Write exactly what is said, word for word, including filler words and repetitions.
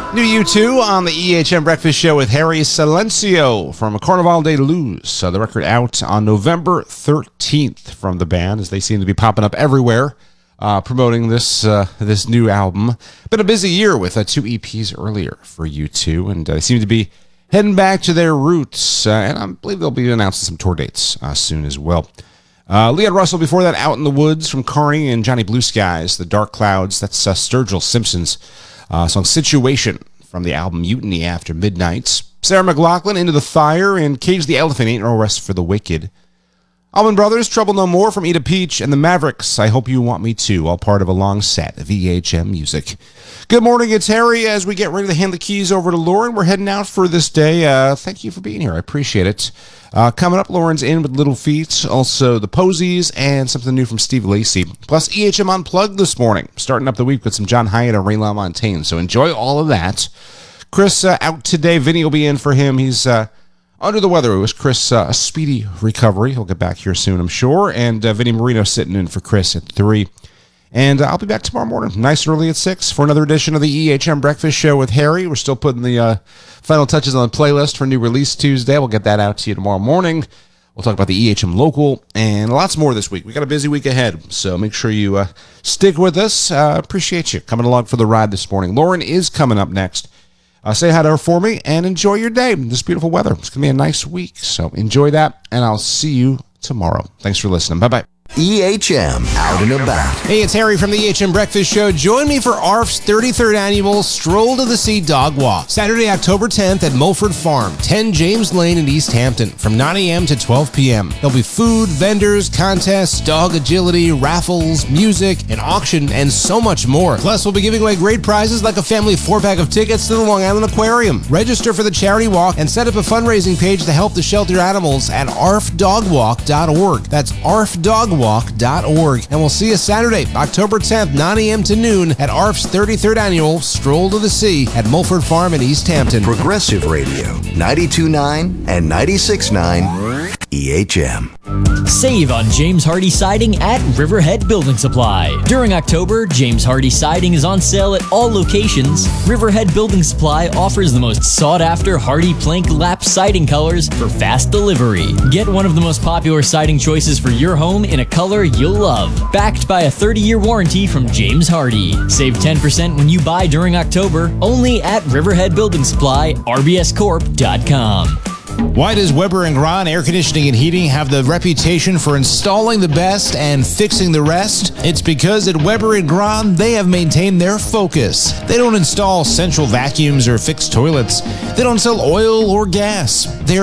New U two on the E H M Breakfast Show with Harry Silencio from Carnaval de Luz. Uh, the record out on November thirteenth from the band, as they seem to be popping up everywhere, uh, promoting this uh, this new album. Been a busy year with uh, two E Ps earlier for U two, and uh, they seem to be heading back to their roots, uh, and I believe they'll be announcing some tour dates uh, soon as well. Uh, Leon Russell before that, Out in the Woods from Carney and Johnny Blue Skies, The Dark Clouds. That's uh, Sturgill Simpson's uh, song Situation from the album Mutiny After Midnights. Sarah McLachlan, Into the Fire, and Cage the Elephant, Ain't No Rest for the Wicked. Allman Brothers, Trouble No More from Eat Peach, and the Mavericks, I Hope You Want Me To, all part of a long set of E H M music. Good morning, it's Harry. As we get ready to hand the keys over to Lauren, we're heading out for this day. Uh, thank you for being here. I appreciate it. Uh, coming up, Lauren's in with Little Feet, also the Posies, and something new from Steve Lacy. Plus, E H M Unplugged this morning, starting up the week with some John Hyatt and Ray LaMontagne. So enjoy all of that. Chris uh, out today. Vinny will be in for him. He's uh, under the weather. It was Chris uh, a speedy recovery. He'll get back here soon, I'm sure. And uh, Vinny Marino sitting in for Chris at three. And uh, I'll be back tomorrow morning, nice and early at six, for another edition of the E H M Breakfast Show with Harry. We're still putting the uh, final touches on the playlist for New Release Tuesday. We'll get that out to you tomorrow morning. We'll talk about the E H M Local and lots more this week. We got a busy week ahead, so make sure you uh, stick with us. Uh, appreciate you coming along for the ride this morning. Lauren is coming up next. Uh, say hi to her for me and enjoy your day. This beautiful weather. It's going to be a nice week, so enjoy that, and I'll see you tomorrow. Thanks for listening. Bye-bye. E H M Out and About. Hey, it's Harry from the E H M Breakfast Show. Join me for A R F's thirty-third annual Stroll to the Sea Dog Walk, Saturday, October tenth at Mulford Farm, ten James Lane in East Hampton, from nine a.m. to twelve p.m. There'll be food, vendors, contests, dog agility, raffles, music, an auction, and so much more. Plus, we'll be giving away great prizes like a family four-pack of tickets to the Long Island Aquarium. Register for the charity walk and set up a fundraising page to help the shelter animals at A R F dog walk dot org. That's A R F dog walk dot org. And we'll see you Saturday, October tenth, nine a.m. to noon at A R F's thirty-third annual Stroll to the Sea at Mulford Farm in East Hampton. Progressive Radio, ninety-two point nine and ninety-six point nine E H M. Save on James Hardy Siding at Riverhead Building Supply. During October, James Hardy Siding is on sale at all locations. Riverhead Building Supply offers the most sought-after Hardy Plank Lap siding colors for fast delivery. Get one of the most popular siding choices for your home in a color you'll love. Backed by a thirty-year warranty from James Hardy. Save ten percent when you buy during October, only at Riverhead Building Supply, R B S corp dot com. Why does Weber and Gran Air Conditioning and Heating have the reputation for installing the best and fixing the rest? It's because at Weber and Gran, they have maintained their focus. They don't install central vacuums or fix toilets. They don't sell oil or gas. They're